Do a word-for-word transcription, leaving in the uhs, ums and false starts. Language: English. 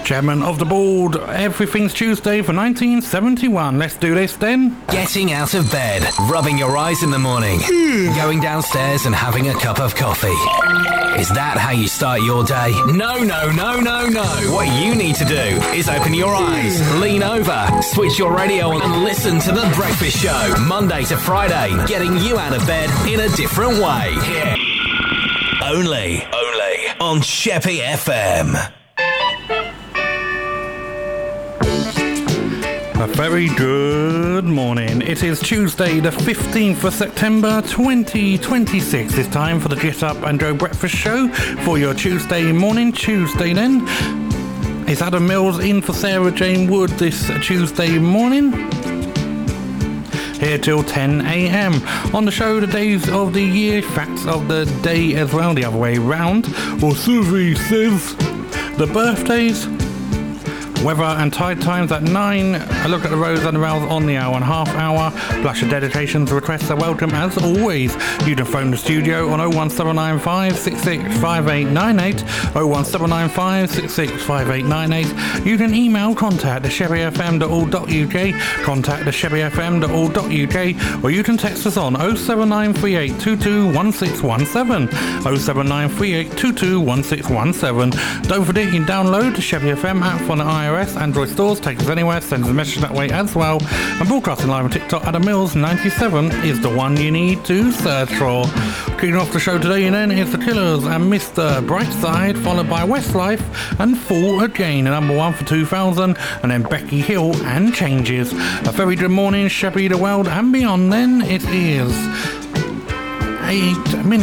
Chairman of the board, everything's Tuesday for nineteen seventy-one. Let's do this then. Getting out of bed, rubbing your eyes in the morning, going downstairs and having a cup of coffee. Is that how you start your day? No, no, no, no, no. What you need to do is open your eyes, lean over, switch your radio on and listen to The Breakfast Show. Monday to Friday, getting you out of bed in a different way. Here. Only, only on Sheppy F M. A very good morning. It is Tuesday the fifteenth of September twenty twenty-six. It's time for the Get Up and Go Breakfast Show for your Tuesday morning. Tuesday then. It's Adam Mills in for Sarah Jane Wood this Tuesday morning. Here till ten a.m. On the show, the days of the year, facts of the day as well, the other way round. Or Susie says the birthdays. Weather and tide times at nine. A look at the roads and rails on the hour and a half hour. Plus your dedications requests are welcome as always. You can phone the studio on oh one seven nine five, six six five eight nine eight, oh one seven nine five, six six five eight nine eight. You can email contact at sheppy f m dot org dot u k, contact at sheppy f m dot org dot u k, or you can text us on oh seven nine three eight two two one six one seven, oh seven nine three eight two two one six one seven. Don't forget you can download the Sheppy F M app on the iOS, Android stores, take us anywhere, send us a message that way as well. And broadcasting live on TikTok, Adam Mills ninety-seven is the one you need to search for. Kicking off the show today then is The Killers and Mister Brightside, followed by Westlife and Fall Again, number one for two thousand, and then Becky Hill and Changes. A very good morning, Sheppy, the world and beyond then. It is eight minutes.